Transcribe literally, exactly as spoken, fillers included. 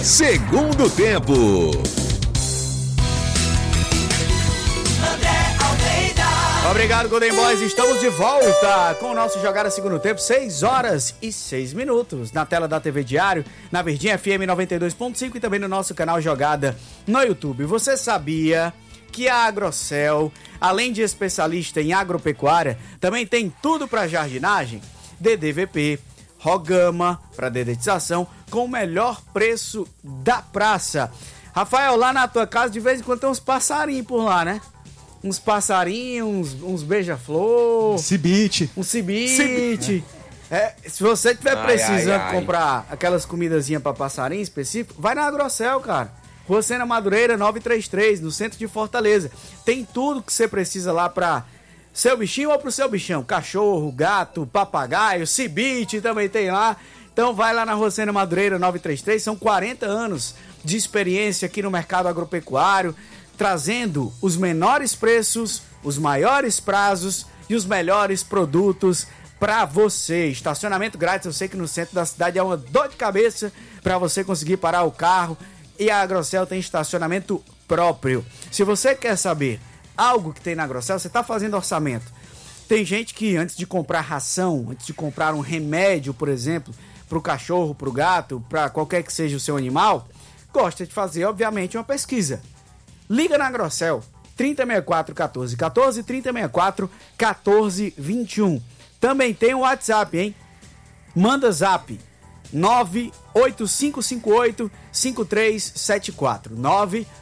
Segundo tempo. Obrigado, Golden Boys. Estamos de volta com o nosso Jogada Segundo Tempo, seis horas e seis minutos. Na tela da T V Diário, na Verdinha F M noventa e dois ponto cinco e também no nosso canal Jogada no YouTube. Você sabia que a Agrocel, além de especialista em agropecuária, também tem tudo para jardinagem? D D V P, Rogama para dedetização, com o melhor preço da praça. Rafael, lá na tua casa de vez em quando tem uns passarinhos por lá, né? Uns passarinhos, uns, uns beija-flor. Cibite. Um cibite. É, se você tiver ai, precisando ai, ai. comprar aquelas comidazinhas para passarinho específico, vai na Agrocel, cara. Rua Sena Madureira novecentos e trinta e três, no centro de Fortaleza. Tem tudo que você precisa lá para seu bichinho ou pro seu bichão. Cachorro, gato, papagaio, cibite também tem lá. Então vai lá na Rua Sena Madureira novecentos e trinta e três. São quarenta anos de experiência aqui no mercado agropecuário, trazendo os menores preços, os maiores prazos e os melhores produtos para você. Estacionamento grátis, eu sei que no centro da cidade é uma dor de cabeça para você conseguir parar o carro, e a Agrocel tem estacionamento próprio. Se você quer saber algo que tem na Agrocel, você está fazendo orçamento. Tem gente que antes de comprar ração, antes de comprar um remédio, por exemplo, para o cachorro, para o gato, para qualquer que seja o seu animal, gosta de fazer, obviamente, uma pesquisa. Liga na Agrocel, trinta, sessenta e quatro, quatorze, quatorze, trinta, sessenta e quatro, quatorze, vinte e um. Também tem o WhatsApp, hein? Manda zap, nove oito cinco cinco oito, cinco três sete quatro, nove